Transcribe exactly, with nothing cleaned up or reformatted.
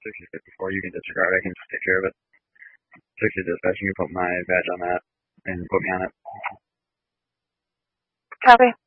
sixty fifty-four, you can disregard. I can just take care of it. sixty dispatch, you can put my badge on that and put me on it. Copy.